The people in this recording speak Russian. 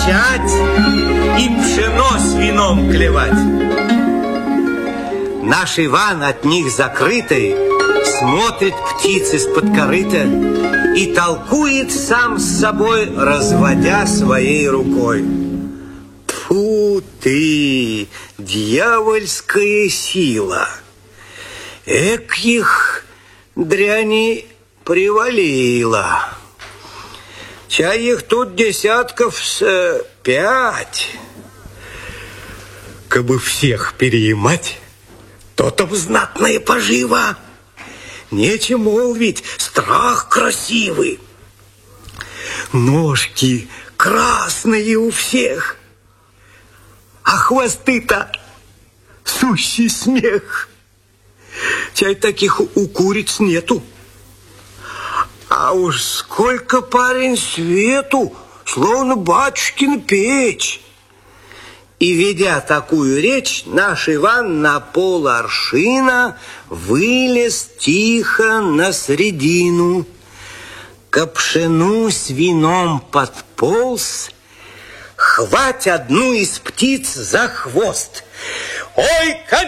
торчать и пшено с вином клевать. Наш Иван от них закрытый смотрит птиц из-под корыта и толкует сам с собой, разводя своей рукой. Тьфу ты, дьявольская сила! Эк их дряни привалило. Чай их тут десятков с 5. Кабы всех переимать, то-то б знатная пожива. Нечем молвить, страх красивый. Ножки красные у всех, а хвосты-то сущий смех. Чай таких у куриц нету. А уж сколько, парень, свету, словно батюшкина печь. И, ведя такую речь, наш Иван на пол-аршина вылез тихо на средину. К пшену с вином подполз, хвать одну из птиц за хвост. Ой,